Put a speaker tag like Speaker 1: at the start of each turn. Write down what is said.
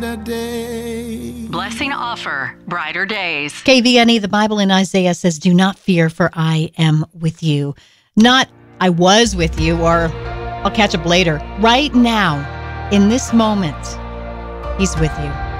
Speaker 1: day.
Speaker 2: Blessing offer, brighter days.
Speaker 3: KVNE, the Bible in Isaiah says, do not fear, for I am with you. Not, I was with you, or I'll catch up later. Right now, in this moment, he's with you.